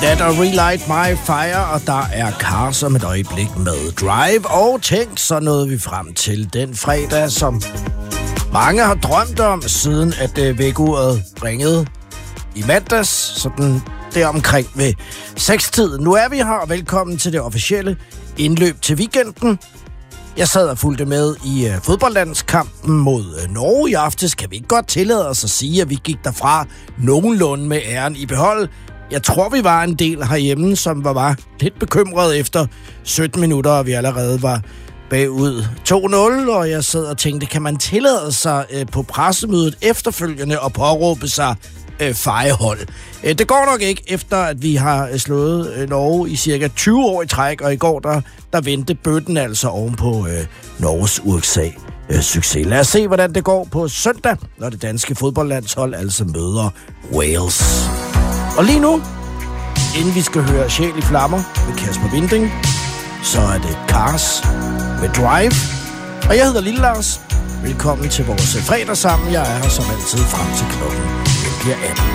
That og Relight My Fire, og der er Cars om et øjeblik med Drive. Og tænk, så nåede vi frem til den fredag, som mange har drømt om, siden at vækkeuret ringede i mandags, sådan der omkring ved 6-tiden. Nu er vi her, og velkommen til det officielle indløb til weekenden. Jeg sad og fulgte med i fodboldlandskampen mod Norge i aftes. Kan vi ikke godt tillade os at sige, at vi gik derfra nogenlunde med æren i behold? Jeg tror, vi var en del herhjemme, som var lidt bekymret efter 17 minutter, og vi allerede var bagud 2-0, og jeg sad og tænkte, kan man tillade sig på pressemødet efterfølgende at påråbe sig fejehold? Det går nok ikke, efter at vi har slået Norge i cirka 20 år i træk, og i går der vendte bøtten altså oven på Norges USA-succes. Lad os se, hvordan det går på søndag, når det danske fodboldlandshold altså møder Wales. Og lige nu, inden vi skal høre Sjæl i Flammer med Kasper Winding, så er det Cars med Drive. Og jeg hedder Lille Lars. Velkommen til vores fredag sammen. Jeg er her som altid frem til klokken 18.